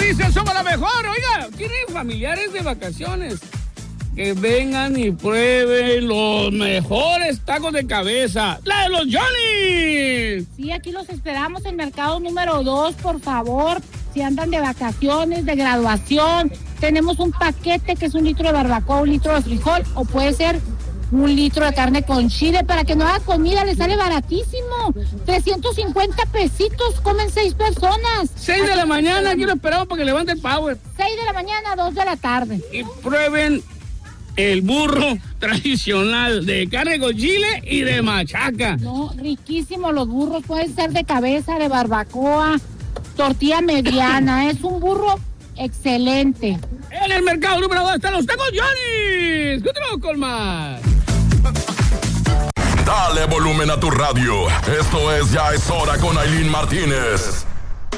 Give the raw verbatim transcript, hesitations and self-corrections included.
dicen somos la mejor. Oiga, tienen familiares de vacaciones. Que vengan y prueben los mejores tacos de cabeza. ¡La de los Johnny! Sí, aquí los esperamos en mercado número dos, por favor. Si andan de vacaciones, de graduación, tenemos un paquete que es un litro de barbacoa, un litro de frijol, o puede ser un litro de carne con chile. Para que no haga comida, le sale baratísimo. trescientos cincuenta pesitos, comen seis personas. seis de la mañana, aquí lo esperamos para que levante el power. seis de la mañana, dos de la tarde. Y prueben el burro tradicional de carne con chile y de machaca. No, riquísimo los burros, pueden ser de cabeza, de barbacoa, tortilla mediana, es un burro excelente. En el mercado número dos están los tacos Johnny. Continuamos con más. Dale volumen a tu radio. Esto es Ya es Hora con Ailín Martínez.